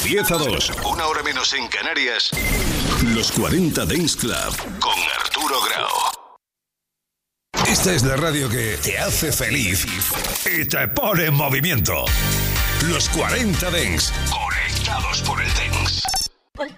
10 a 2, una hora menos en Canarias. Los 40 Dance Club con Arturo Grau. Esta es la radio que te hace feliz y te pone en movimiento. Los 40 Dance, conectados por el Dance.